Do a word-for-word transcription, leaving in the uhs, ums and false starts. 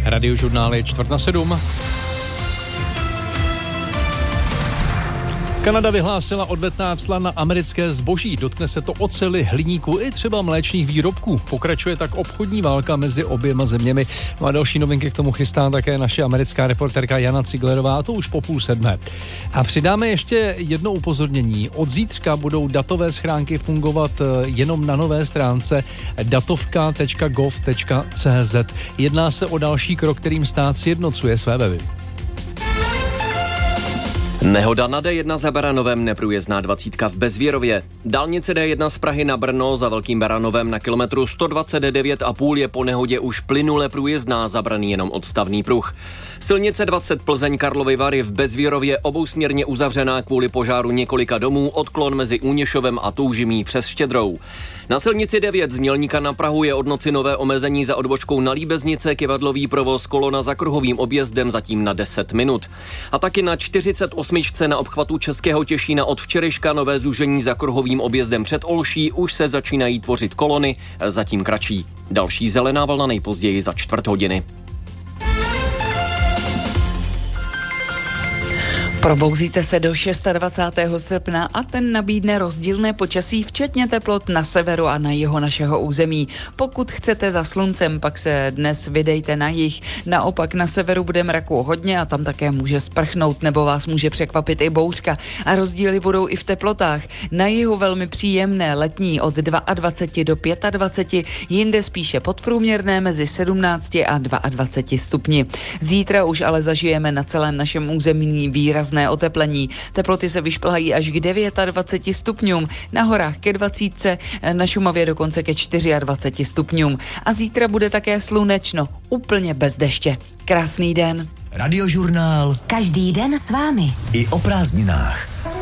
Radiožurnál je čtvrt na sedm. Kanada vyhlásila odvetná cla na americké zboží. Dotkne se to oceli, hliníku i třeba mléčných výrobků. Pokračuje tak obchodní válka mezi oběma zeměmi. No a další novinky k tomu chystá také naše americká reportérka Jana Ciglerová, a to už po půl sedmé. A přidáme ještě jedno upozornění. Od zítřka budou datové schránky fungovat jenom na nové stránce datovka tečka gov tečka cz. Jedná se o další krok, kterým stát sjednocuje své weby. Nehoda na dé jedna za Baranovem, neprůjezdná dvacítka v Bezvěrově. Dálnice dé jedna z Prahy na Brno za Velkým Baranovem na kilometru sto dvacet devět a půl je po nehodě už plynule průjezdná, zabraný jenom odstavný pruh. Silnice dvacet Plzeň Karlovy Vary v Bezvěrově obousměrně uzavřená kvůli požáru několika domů, odklon mezi Úněšovem a Toužimí přes Štědrou. Na silnici devět z Mělníka na Prahu je od noci nové omezení za odbočkou na Líbeznice, kyvadlový provoz, kolona za kruhovým objezdem zatím na deset minut. A taky na čtyřicet osm na obchvatu Českého Těšína od včerejška nové zúžení za kruhovým objezdem před Olší, už se začínají tvořit kolony, zatím kratší. Další zelená vlna nejpozději za čtvrt hodiny. Probouzíte se do dvacátého šestého srpna a ten nabídne rozdílné počasí, včetně teplot na severu a na jihu našeho území. Pokud chcete za sluncem, pak se dnes vydejte na jih. Naopak na severu bude mraku hodně a tam také může sprchnout nebo vás může překvapit i bouřka. A rozdíly budou i v teplotách. Na jihu velmi příjemné letní od dvacet dva do dvacet pět, jinde spíše podprůměrné mezi sedmnáct a dvacet dva stupni. Zítra už ale zažijeme na celém našem území výrazné oteplení. Teploty se vyšplhají až k dvacet devět stupňům, na horách ke dvacet, na Šumavě dokonce ke dvacet čtyři stupňům. A zítra bude také slunečno, úplně bez deště. Krásný den. Radiožurnál. Každý den s vámi. I o prázdninách.